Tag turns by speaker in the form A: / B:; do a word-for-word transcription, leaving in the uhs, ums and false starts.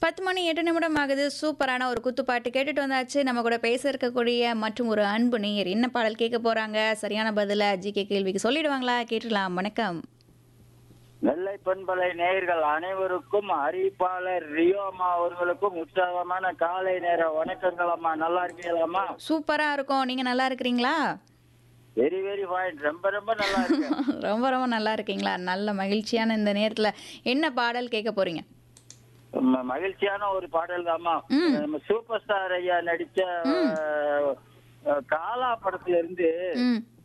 A: பத்து மணி எட்டு நிமிடம் ஆகுது. சூப்பரான ஒரு குத்துப்பாட்டு கேட்டுட்டு வந்தாச்சு. நம்ம கூட பேச இருக்கக்கூடிய மற்றும் ஒரு அன்பு நேயர் என்ன பாடல் கேட்க போறாங்க? சரியான பதில ஜிகே கேள்விக்கு சொல்லிடுவாங்களா? கேட்டுடலாம். வணக்கம்.
B: நெல்லை பண்பலை நேயர்கள் அனைவருக்கும் அறிவிப்பாளர் ரியோமா அவர்களுக்கும் உற்சாகமான காலை நேர வணக்கங்கள் அம்மா. நல்லா இருக்கீங்களாம்மா?
A: சூப்பரா இருக்கும். நீங்க நல்லா இருக்கிறீங்களா?
B: Very very fine. ரொம்ப ரொம்ப நல்லா இருக்கு.
A: ரொம்ப ரொம்ப நல்லா இருக்கீங்களா? நல்ல மகிழ்ச்சியான இந்த நேரத்துல என்ன பாடல் கேட்க போறீங்க?
B: ம- மகிழ்ச்சியான ஒரு பாடல் தாம்மா.
A: ம்.
B: நம்ம சூப்பர் ஸ்டார் ஐயா நடிச்ச
A: ம்.
B: அஹ், காலா படத்துல இருந்து
A: ம்.